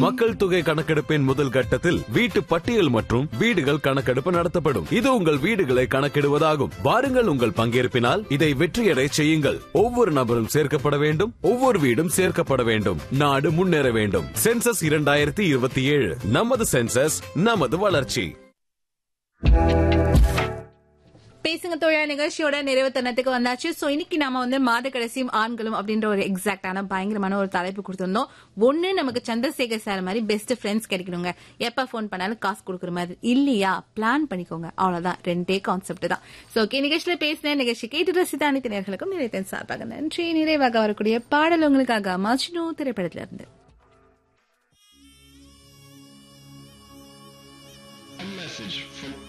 மக்கள் தொகை கணக்கெடுப்பின் முதல் கட்டத்தில் வீட்டு பட்டியல் மற்றும் வீடுகள் கணக்கெடுப்பு நடத்தப்படும். இது உங்கள் வீடுகளை கணக்கிடுவதாகும். வாருங்கள், உங்கள் பங்கேற்பினால் இதை வெற்றியடை செய்யுங்கள். ஒவ்வொரு நபரும் சேர்க்கப்பட வேண்டும், ஒவ்வொரு வீடும் சேர்க்கப்பட வேண்டும். நாடு முன்னேற வேண்டும். சென்சஸ் 2027, நமது சென்சஸ், நமது வளர்ச்சி. பேசுங்க தோழா நிகழ்ச்சியோட நிறைவு தருணத்துக்கு வந்தாச்சு. சோ இன்னைக்கு நாம மாத கடைசியும் ஆண்களும் அப்படின்ற ஒரு எக்ஸாக்டான பயங்கரமான ஒரு தலைப்பு கொடுத்திருந்தோம். ஒண்ணு, நமக்கு சந்திரசேகர் சார் மாதிரி பெஸ்ட் ஃப்ரெண்ட்ஸ் கிடைக்கணுங்க. எப்ப போன் பண்ணாலும் காசு கொடுக்குற மாதிரி இல்லையா, பிளான் பண்ணிக்கோங்க. அவ்வளவுதான், ரெண்டே கான்செப்ட் தான். சோ நிகழ்ச்சியில பேசின நிகழ்ச்சி கேட்டு ரசித்த அனைத்து நேயர்களுக்கும் நிறைய சார்பாக நன்றி. நிறைவாக வரக்கூடிய பாடல் உங்களுக்காக மஜ்னு திரைப்படத்துல இருந்து. A message from